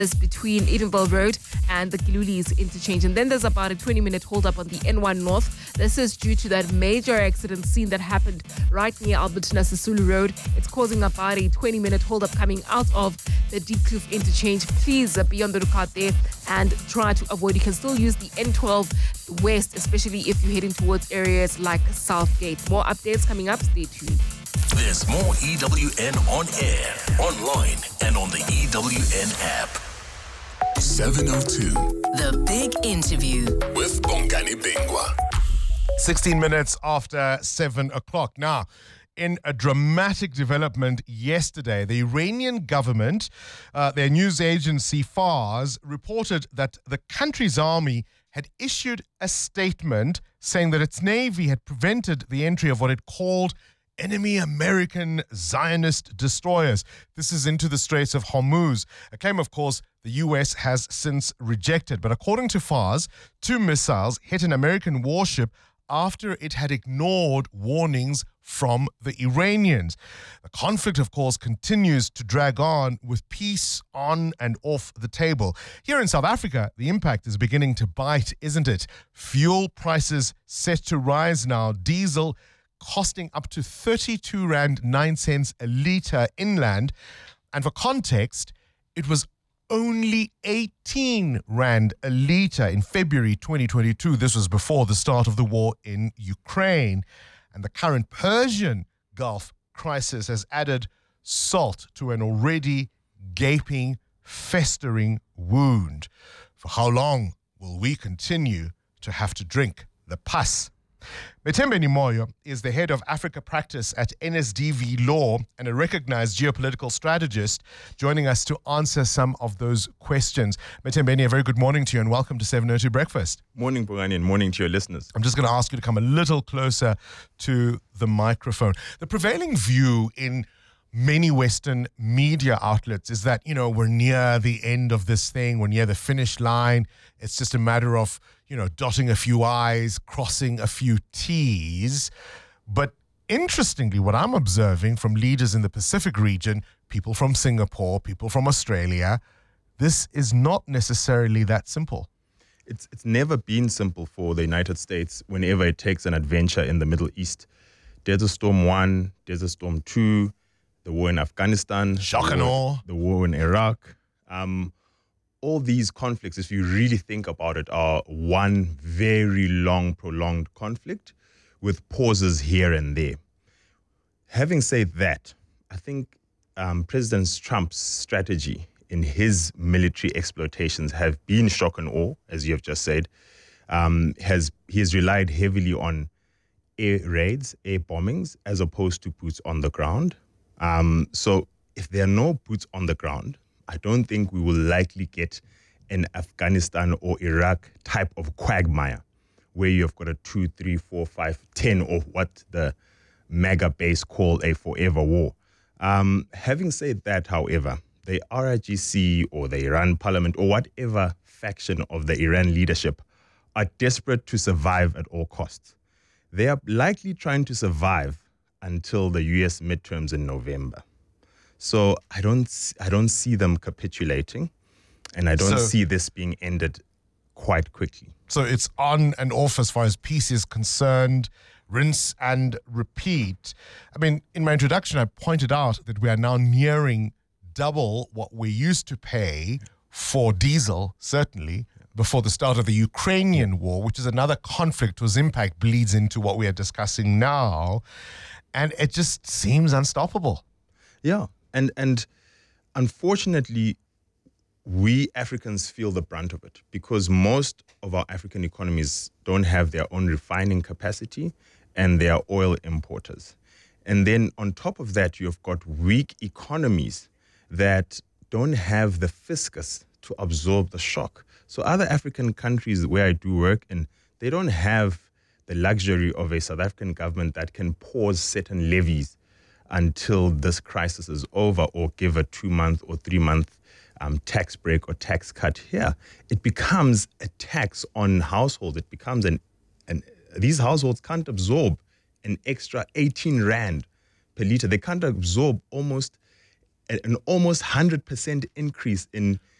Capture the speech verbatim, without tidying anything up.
is between Edenville Road and the Gilulis interchange. And then there's about a twenty minute hold up on the N one North. This is due to that major accident scene that happened right near Albertina Sisulu Road. It's causing about a twenty minute hold up coming out of the Diepkloof interchange. Please uh, be on the lookout there and try to avoid. You can still use the N twelve West, especially if you're heading towards areas like Southgate. More updates coming up. Stay tuned. There's more E W N on air, online, and on the E W N app. seven oh two. The Big Interview With Bongani Bingwa. sixteen minutes after seven o'clock. Now, in a dramatic development yesterday, the Iranian government, uh, their news agency Fars, reported that the country's army had issued a statement saying that its navy had prevented the entry of what it called enemy American Zionist destroyers. This is into the Straits of Hormuz, a claim, of course, the U S has since rejected. But according to Fars, two missiles hit an American warship after it had ignored warnings from the Iranians. The conflict, of course, continues to drag on with peace on and off the table. Here in South Africa, the impact is beginning to bite, isn't it? Fuel prices set to rise now. Diesel costing up to thirty-two rand nine cents a litre inland. And for context, it was only eighteen rand a litre in February twenty twenty-two. This was before the start of the war in Ukraine. And the current Persian Gulf crisis has added salt to an already gaping, festering wound. For how long will we continue to have to drink the pus? Metembe Nimoyo is the head of Africa practice at N S D V Law and a recognized geopolitical strategist, joining us to answer some of those questions. Metembe, a very good morning to you and welcome to seven oh two Breakfast. Morning, Bongani, and morning to your listeners. I'm just going to ask you to come a little closer to the microphone. The prevailing view in many Western media outlets is that, you know, we're near the end of this thing, we're near the finish line. It's just a matter of, you know, dotting a few I's, crossing a few T's. But interestingly, what I'm observing from leaders in the Pacific region, people from Singapore, people from Australia, this is not necessarily that simple. It's it's never been simple for the United States whenever it takes an adventure in the Middle East. Desert Storm one, Desert Storm two, the war in Afghanistan, Shock and the, awe. war, the war in Iraq. Um, all these conflicts, if you really think about it, are one very long, prolonged conflict with pauses here and there. Having said that, I think um, President Trump's strategy in his military exploitations have been shock and awe, as you have just said. Um, has he has relied heavily on air raids, air bombings, as opposed to boots on the ground. Um, so if there are no boots on the ground, I don't think we will likely get an Afghanistan or Iraq type of quagmire where you've got a two, three, four, five, ten, or what the MAGA base call a forever war. Um, having said that, however, the R I G C or the Iran parliament or whatever faction of the Iran leadership are desperate to survive at all costs. They are likely trying to survive until the U S midterms in November. So I don't, I don't see them capitulating, and I don't So- see this being ended quite quickly. So it's on and off as far as peace is concerned, rinse and repeat. I mean, in my introduction, I pointed out that we are now nearing double what we used to pay for diesel, certainly, before the start of the Ukrainian war, which is another conflict whose impact bleeds into what we are discussing now. And it just seems unstoppable. Yeah, and and unfortunately, we Africans feel the brunt of it because most of our African economies don't have their own refining capacity and they are oil importers. And then on top of that, you've got weak economies that don't have the fiscus to absorb the shock. So other African countries where I do work in, they don't have the luxury of a South African government that can pause certain levies until this crisis is over or give a two-month or three-month um, tax break or tax cut here. It becomes a tax on households. It becomes an, an these households can't absorb an extra eighteen rand per litre. They can't absorb almost an almost one hundred percent increase in